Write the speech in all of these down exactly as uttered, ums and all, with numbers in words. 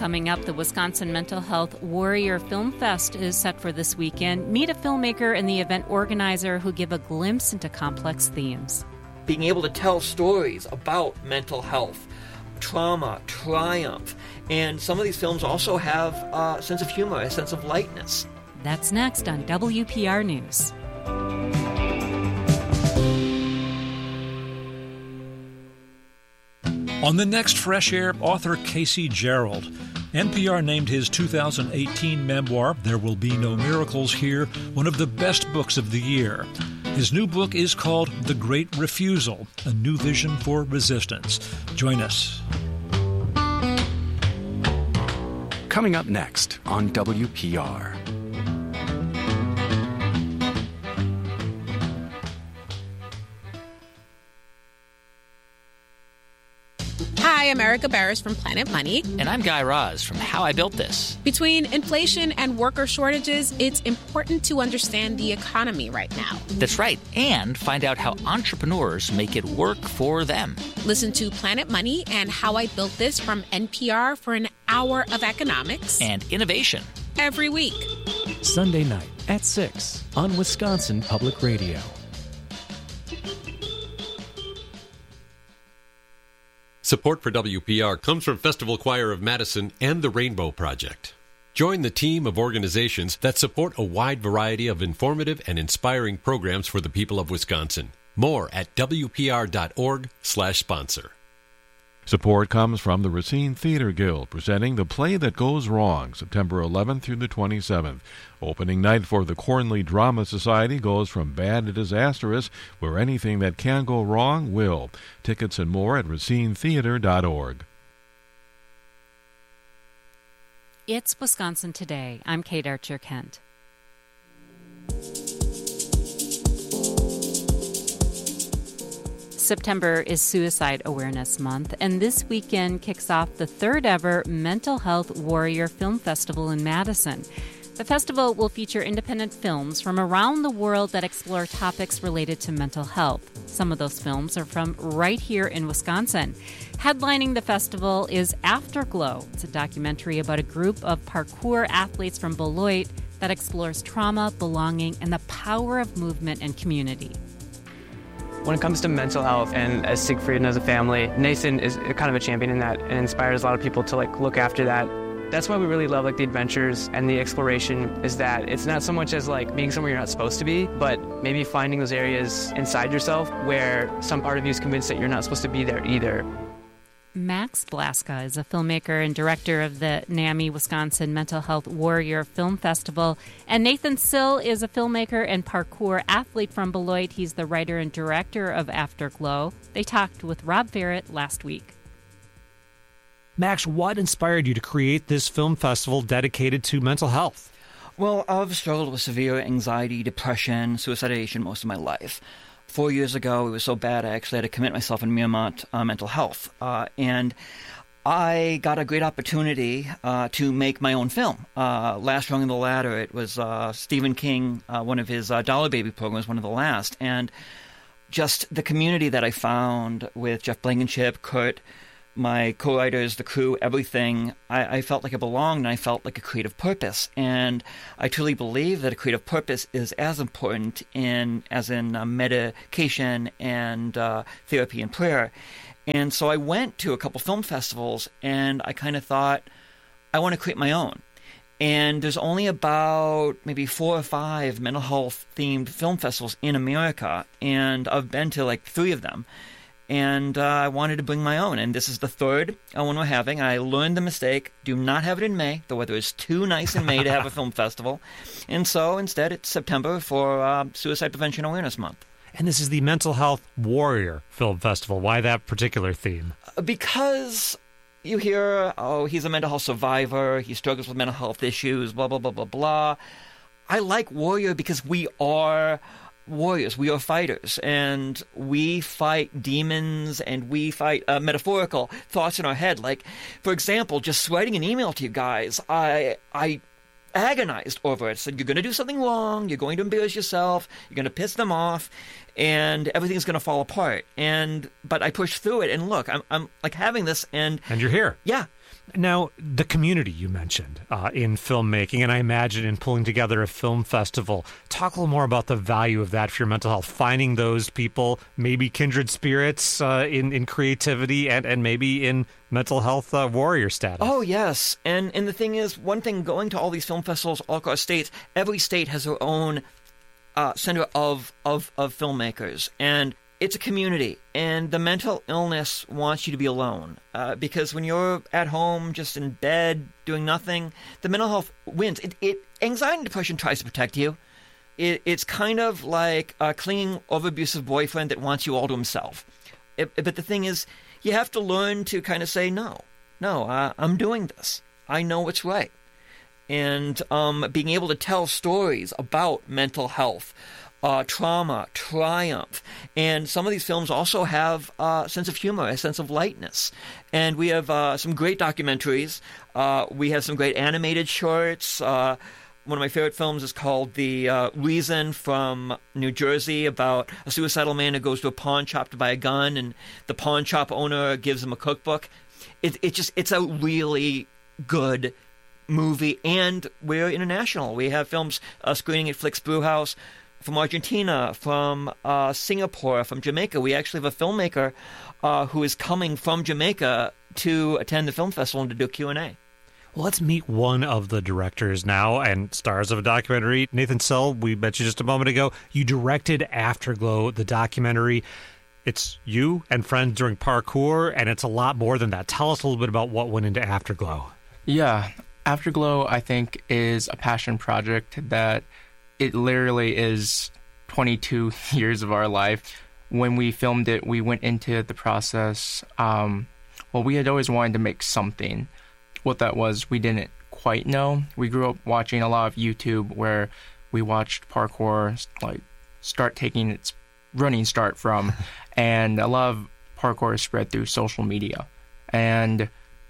Coming up, the Wisconsin Mental Health Warrior Film Fest is set for this weekend. Meet a filmmaker and the event organizer who give a glimpse into complex themes. Being able to tell stories about mental health, trauma, triumph, and some of these films also have a sense of humor, a sense of lightness. That's next on W P R News. On the next Fresh Air, author Casey Gerald. N P R named his two thousand eighteen memoir, There Will Be No Miracles Here, one of the best books of the year. His new book is called The Great Refusal, a new vision for resistance. Join us. Coming up next on W P R. Hi, I'm Erica Barris from Planet Money. And I'm Guy Raz from How I Built This. Between inflation and worker shortages, it's important to understand the economy right now. That's right. And find out how entrepreneurs make it work for them. Listen to Planet Money and How I Built This from N P R for an hour of economics and innovation every week. Sunday night at six on Wisconsin Public Radio. Support for W P R comes from Festival Choir of Madison and the Rainbow Project. Join the team of organizations that support a wide variety of informative and inspiring programs for the people of Wisconsin. More at W P R dot org slash sponsor. Support comes from the Racine Theater Guild, presenting The Play That Goes Wrong, September eleventh through the twenty-seventh. Opening night for the Cornley Drama Society goes from bad to disastrous, where anything that can go wrong will. Tickets and more at racine theater dot org. It's Wisconsin Today. I'm Kate Archer-Kent. September is Suicide Awareness Month, and this weekend kicks off the third ever Mental Health Warrior Film Festival in Madison. The festival will feature independent films from around the world that explore topics related to mental health. Some of those films are from right here in Wisconsin. Headlining the festival is Afterglow. It's a documentary about a group of parkour athletes from Beloit that explores trauma, belonging, and the power of movement and community. When it comes to mental health, and as Siegfried and as a family, Nathan is kind of a champion in that and inspires a lot of people to like look after that. That's why we really love like the adventures and the exploration, is that it's not so much as like being somewhere you're not supposed to be, but maybe finding those areas inside yourself where some part of you is convinced that you're not supposed to be there either. Max Blaska is a filmmaker and director of the NAMI Wisconsin Mental Health Warrior Film Festival. And Nathan Sill is a filmmaker and parkour athlete from Beloit. He's the writer and director of Afterglow. They talked with Rob Ferret last week. Max, what inspired you to create this film festival dedicated to mental health? Well, I've struggled with severe anxiety, depression, suicidation most of my life. Four years ago, it was so bad, I actually had to commit myself in Miramont uh, mental health. Uh, and I got a great opportunity uh, to make my own film. Uh, last Rung in the Ladder, it was uh, Stephen King, uh, one of his uh, Dollar Baby programs, one of the last. And just the community that I found with Jeff Blankenship, Kurt, my co-writers, the crew, everything, I, I felt like I belonged, and I felt like a creative purpose. And I truly believe that a creative purpose is as important in as in uh, medication and uh, therapy and prayer. And so I went to a couple film festivals, and I kind of thought, I want to create my own. And there's only about maybe four or five mental health-themed film festivals in America, and I've been to like three of them. And uh, I wanted to bring my own, and this is the third one we're having. I learned the mistake. Do not have it in May. The weather is too nice in May to have a film festival. And so instead it's September for uh, Suicide Prevention Awareness Month. And this is the Mental Health Warrior Film Festival. Why that particular theme? Because you hear, oh, he's a mental health survivor. He struggles with mental health issues, blah, blah, blah, blah, blah. I like warrior because we are warriors. We are fighters, and we fight demons, and we fight uh, metaphorical thoughts in our head. Like, for example, just writing an email to you guys, I I agonized over it. Said, you're going to do something wrong, you're going to embarrass yourself, you're going to piss them off, and everything's going to fall apart. And but I pushed through it, and look, I'm I'm like having this, and and you're here. Yeah. Now, the community you mentioned uh, in filmmaking, and I imagine in pulling together a film festival, talk a little more about the value of that for your mental health, finding those people, maybe kindred spirits uh, in, in creativity and, and maybe in mental health uh, warrior status. Oh, yes. And and the thing is, one thing, going to all these film festivals all across states, every state has their own uh, center of, of, of filmmakers. And it's a community, and the mental illness wants you to be alone. Uh, because when you're at home, just in bed, doing nothing, the mental health wins. It, it anxiety and depression tries to protect you. It, it's kind of like a clinging, over-abusive boyfriend that wants you all to himself. It, but the thing is, you have to learn to kind of say, no, no, uh, I'm doing this. I know what's right. And um, being able to tell stories about mental health, Uh, trauma, triumph. And some of these films also have uh, a sense of humor, a sense of lightness. And we have uh, some great documentaries. Uh, we have some great animated shorts. Uh, one of my favorite films is called The uh, Reason from New Jersey, about a suicidal man who goes to a pawn shop to buy a gun, and the pawn shop owner gives him a cookbook. It, it just, it's a really good movie. And we're international. We have films uh, screening at Flix Brewhouse from Argentina, from uh, Singapore, from Jamaica. We actually have a filmmaker uh, who is coming from Jamaica to attend the film festival and to do a Q and A. Well, let's meet one of the directors now and stars of a documentary. Nathan Sell, we mentioned just a moment ago, you directed Afterglow, the documentary. It's you and friends doing parkour, and it's a lot more than that. Tell us a little bit about what went into Afterglow. Yeah, Afterglow, I think, is a passion project that it literally is twenty-two years of our life. When we filmed it, we went into the process. Um, well, we had always wanted to make something. What that was, we didn't quite know. We grew up watching a lot of YouTube where we watched parkour like start taking its running start from, and a lot of parkour is spread through social media. And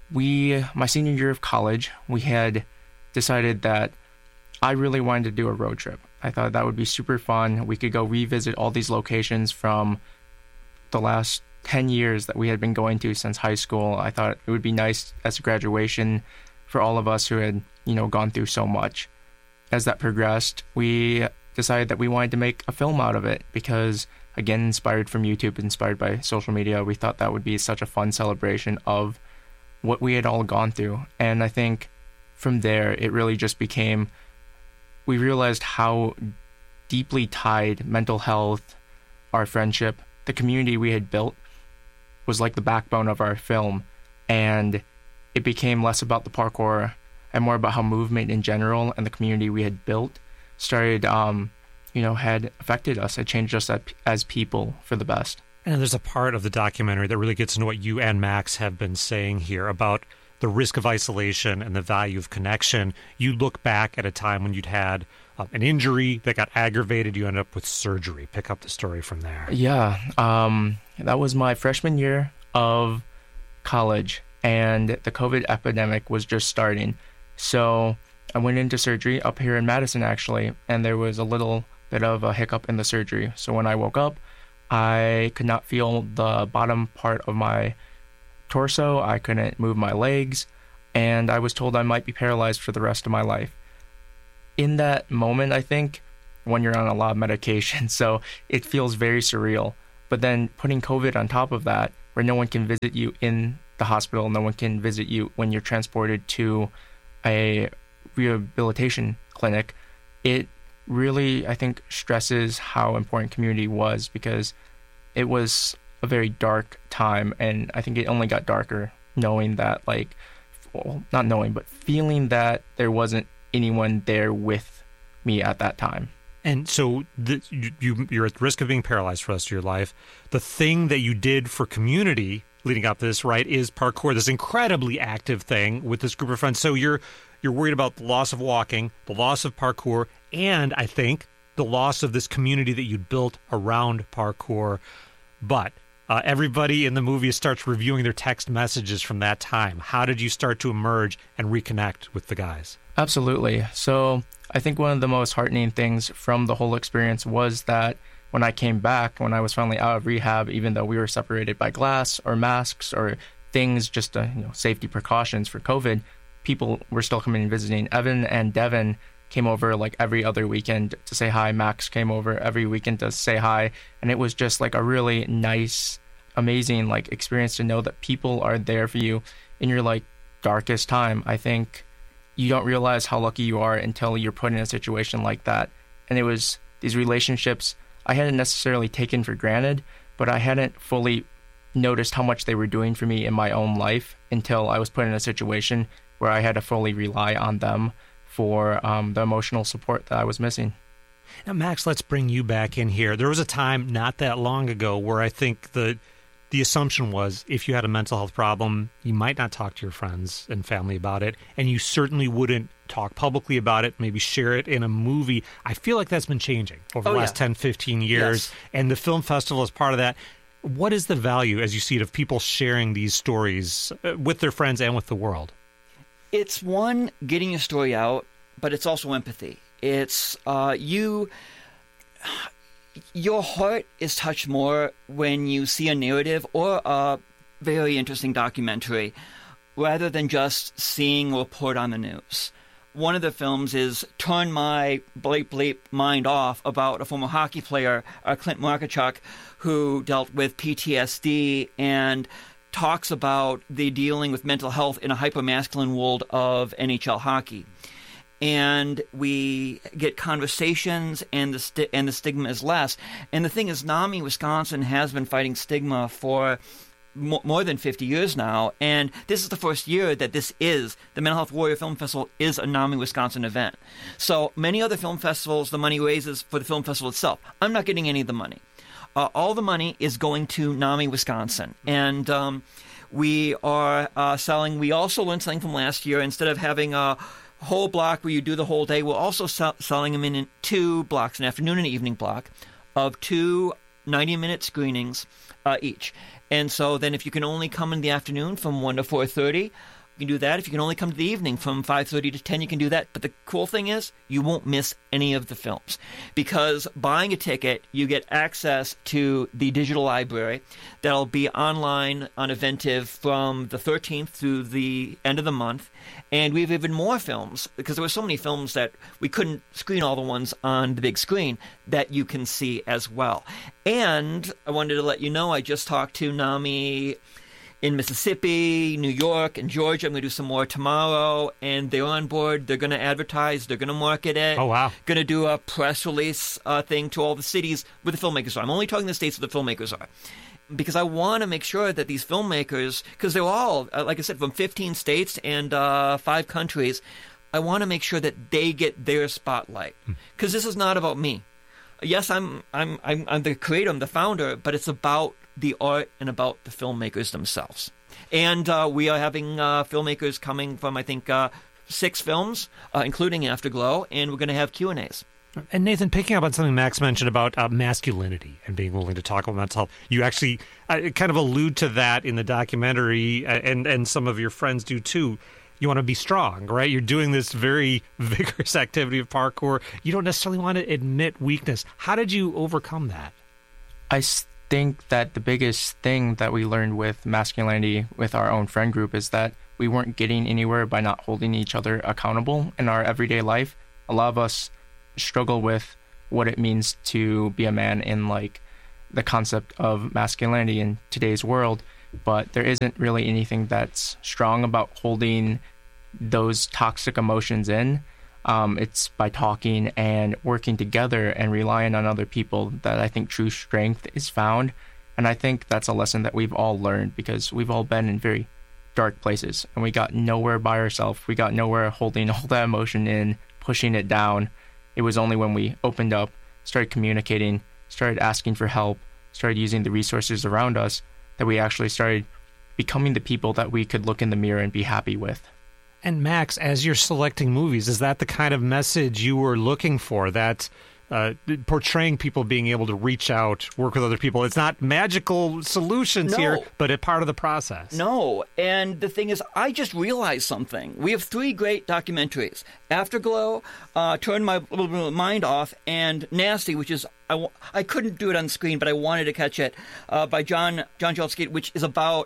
we, my senior year of college, we had decided that I really wanted to do a road trip. I thought that would be super fun. We could go revisit all these locations from the last ten years that we had been going to since high school. I thought it would be nice as a graduation for all of us who had, you know, gone through so much. As that progressed, we decided that we wanted to make a film out of it because, again, inspired from YouTube, inspired by social media, we thought that would be such a fun celebration of what we had all gone through. And I think from there, it really just became, we realized how deeply tied mental health, our friendship, the community we had built was like the backbone of our film. And it became less about the parkour and more about how movement in general and the community we had built started, um, you know, had affected us, had changed us as people for the best. And there's a part of the documentary that really gets into what you and Max have been saying here about the risk of isolation and the value of connection. You look back at a time when you'd had uh, an injury that got aggravated. You ended up with surgery. Pick up the story from there. Yeah. Um, that was my freshman year of college, and the COVID epidemic was just starting. So I went into surgery up here in Madison, actually, and there was a little bit of a hiccup in the surgery. So when I woke up, I could not feel the bottom part of my torso. I couldn't move my legs, and I was told I might be paralyzed for the rest of my life. In that moment, I think, when you're on a lot of medication, so it feels very surreal. But then putting COVID on top of that, where no one can visit you in the hospital, no one can visit you when you're transported to a rehabilitation clinic, it really, I think, stresses how important community was, because it was a very dark time, and I think it only got darker knowing that, like, well, not knowing, but feeling that there wasn't anyone there with me at that time. And so the, you, you, you're at risk of being paralyzed for the rest of your life. The thing that you did for community leading up to this, right, is parkour, this incredibly active thing with this group of friends. So you're you're worried about the loss of walking, the loss of parkour, and I think the loss of this community that you'd built around parkour. But uh, everybody in the movie starts reviewing their text messages from that time. How did you start to emerge and reconnect with the guys? Absolutely. So I think one of the most heartening things from the whole experience was that when I came back, when I was finally out of rehab, even though we were separated by glass or masks or things, just uh, you know, safety precautions for COVID, people were still coming and visiting. Evan and Devin came over like every other weekend to say hi. Max came over every weekend to say hi. And it was just like a really nice, amazing like experience to know that people are there for you in your like darkest time. I think you don't realize how lucky you are until you're put in a situation like that. And it was these relationships I hadn't necessarily taken for granted, but I hadn't fully noticed how much they were doing for me in my own life until I was put in a situation where I had to fully rely on them for um, the emotional support that I was missing. Now, Max, let's bring you back in here. There was a time not that long ago where I think the the assumption was if you had a mental health problem, you might not talk to your friends and family about it, and you certainly wouldn't talk publicly about it, maybe share it in a movie. I feel like that's been changing over oh, the last yeah. ten, fifteen years, yes. and the film festival is part of that. What is the value, as you see it, of people sharing these stories with their friends and with the world? It's one, getting your story out, but it's also empathy. It's uh, you... Your heart is touched more when you see a narrative or a very interesting documentary rather than just seeing a report on the news. One of the films is Turn My Bleep Bleep Mind Off, about a former hockey player, uh, Clint Markichuk, who dealt with P T S D and talks about the dealing with mental health in a hyper-masculine world of N H L hockey. And we get conversations, and the sti- and the stigma is less. And the thing is, NAMI Wisconsin has been fighting stigma for mo- more than fifty years now, and this is the first year that this is, the Mental Health Warrior Film Festival is a NAMI Wisconsin event. So many other film festivals, the money raises for the film festival itself. I'm not getting any of the money. Uh, all the money is going to NAMI Wisconsin. And um, we are uh, selling, we also learned something from last year. Instead of having a whole block where you do the whole day, we're also sell- selling them in, in two blocks, an afternoon and evening block of two ninety-minute screenings uh, each. And so then if you can only come in the afternoon from one to four thirty, you can do that. If you can only come to the evening from five thirty to ten, you can do that. But the cool thing is you won't miss any of the films, because buying a ticket, you get access to the digital library that'll be online on Eventive from the thirteenth through the end of the month. And we have even more films, because there were so many films that we couldn't screen all the ones on the big screen, that you can see as well. And I wanted to let you know, I just talked to NAMI in Mississippi, New York, and Georgia. I'm going to do some more tomorrow, and they're on board. They're going to advertise. They're going to market it. Oh, wow. Going to do a press release uh, thing to all the cities where the filmmakers are. I'm only talking the states where the filmmakers are, because I want to make sure that these filmmakers, because they're all, uh, like I said, from fifteen states and uh, five countries, I want to make sure that they get their spotlight, because this is not about me. Yes, I'm, I'm, I'm, I'm the creator, I'm the founder, but it's about the art and about the filmmakers themselves. And uh, we are having uh, filmmakers coming from, I think, uh, six films, uh, including Afterglow, and we're going to have Q and A's. And Nathan, picking up on something Max mentioned about uh, masculinity and being willing to talk about mental health, you actually uh, kind of allude to that in the documentary, uh, and, and some of your friends do too. You want to be strong, right? You're doing this very vigorous activity of parkour. You don't necessarily want to admit weakness. How did you overcome that? I think that the biggest thing that we learned with masculinity with our own friend group is that we weren't getting anywhere by not holding each other accountable in our everyday life. A lot of us struggle with what it means to be a man in like the concept of masculinity in today's world, but there isn't really anything that's strong about holding those toxic emotions in. Um, it's by talking and working together and relying on other people that I think true strength is found. And I think that's a lesson that we've all learned, because we've all been in very dark places and we got nowhere by ourselves. We got nowhere holding all that emotion in, pushing it down. It was only when we opened up, started communicating, started asking for help, started using the resources around us, that we actually started becoming the people that we could look in the mirror and be happy with. And Max, as you're selecting movies, is that the kind of message you were looking for, that uh, portraying people being able to reach out, work with other people? It's not magical solutions No. here, but a part of the process. No, and the thing is, I just realized something. We have three great documentaries: Afterglow, uh, Turn My Mind Off, and Nasty, which is, I, w- I couldn't do it on screen, but I wanted to catch it, uh, by John John Jeltsky, which is about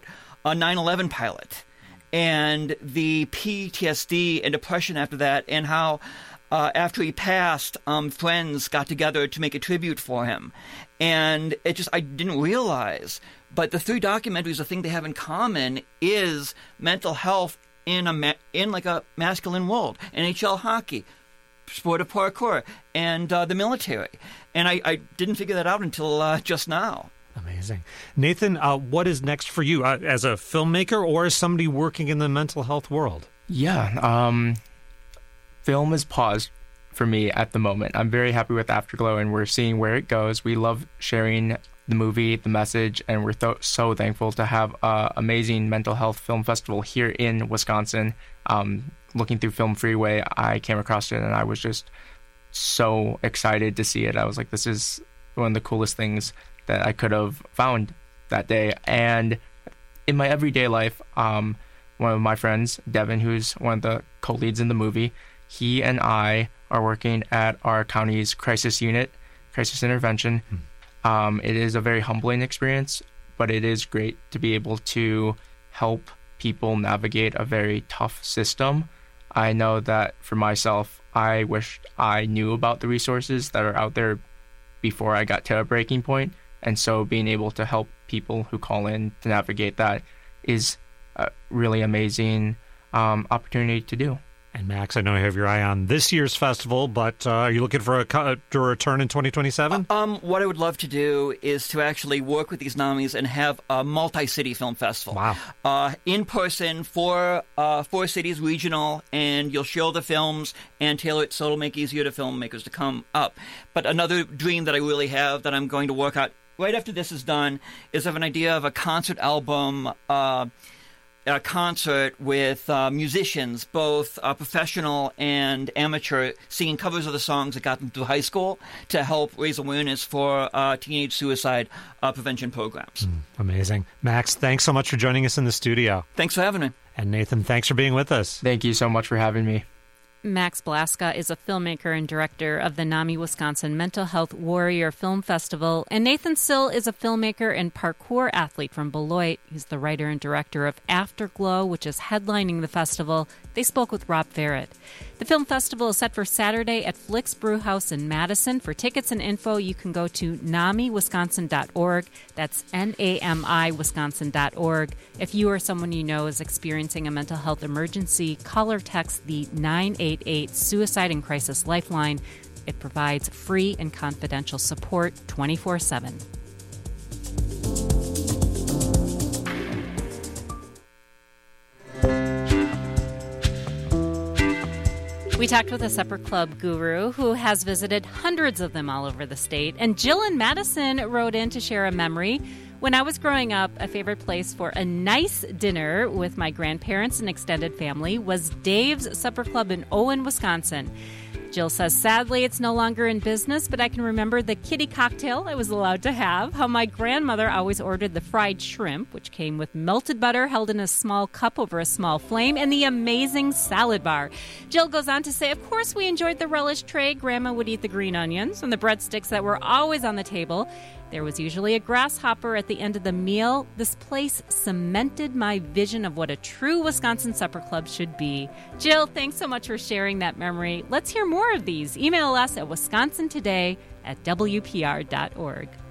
a nine eleven pilot, and the P T S D and depression after that, and how uh, after he passed, um, friends got together to make a tribute for him. And it just, I didn't realize, but the three documentaries, the thing they have in common is mental health in a ma- in like a masculine world, N H L hockey, sport of parkour, and uh, the military. And I, I didn't figure that out until uh, just now. Amazing. Nathan, uh, what is next for you uh, as a filmmaker or as somebody working in the mental health world? Yeah, um, film is paused for me at the moment. I'm very happy with Afterglow, and we're seeing where it goes. We love sharing the movie, the message, and we're th- so thankful to have an amazing mental health film festival here in Wisconsin. Um, looking through Film Freeway, I came across it, and I was just so excited to see it. I was like, this is one of the coolest things that I could have found that day. And in my everyday life, um, one of my friends, Devin, who's one of the co-leads in the movie, he and I are working at our county's crisis unit, crisis intervention. Hmm. Um, it is a very humbling experience, but it is great to be able to help people navigate a very tough system. I know that for myself, I wished I knew about the resources that are out there before I got to a breaking point. And so being able to help people who call in to navigate that is a really amazing um, opportunity to do. And Max, I know you have your eye on this year's festival, but uh, are you looking for a, co- to return in twenty twenty-seven? Uh, um, what I would love to do is to actually work with these NAMIs and have a multi-city film festival. Wow. Uh, in person for uh, four cities, regional, and you'll show the films and tailor it so it'll make it easier to filmmakers to come up. But another dream that I really have that I'm going to work out right after this is done is of an idea of a concert album uh a concert with uh, musicians, both uh, professional and amateur, singing covers of the songs that got them through high school to help raise awareness for uh, teenage suicide uh, prevention programs. Mm, amazing. Max, thanks so much for joining us in the studio. Thanks for having me. And Nathan, thanks for being with us. Thank you so much for having me. Max Blaska is a filmmaker and director of the NAMI Wisconsin Mental Health Warrior Film Festival, and Nathan Sill is a filmmaker and parkour athlete from Beloit. He's the writer and director of Afterglow, which is headlining the festival. They spoke with Rob Farrett. The film festival is set for Saturday at Flick's Brewhouse in Madison. For tickets and info, you can go to nami wisconsin dot org. That's N A M I Wisconsin dot org. If you or someone you know is experiencing a mental health emergency, call or text the nine eight eight Suicide and Crisis Lifeline. It provides free and confidential support twenty-four seven. We talked with a supper club guru who has visited hundreds of them all over the state. And Jill in Madison wrote in to share a memory. When I was growing up, a favorite place for a nice dinner with my grandparents and extended family was Dave's Supper Club in Owen, Wisconsin. Jill says, sadly, it's no longer in business, but I can remember the kitty cocktail I was allowed to have, how my grandmother always ordered the fried shrimp, which came with melted butter held in a small cup over a small flame, and the amazing salad bar. Jill goes on to say, of course, we enjoyed the relish tray. Grandma would eat the green onions and the breadsticks that were always on the table. There was usually a grasshopper at the end of the meal. This place cemented my vision of what a true Wisconsin supper club should be. Jill, thanks so much for sharing that memory. Let's hear more of these. Email us at wisconsin today at w p r dot org.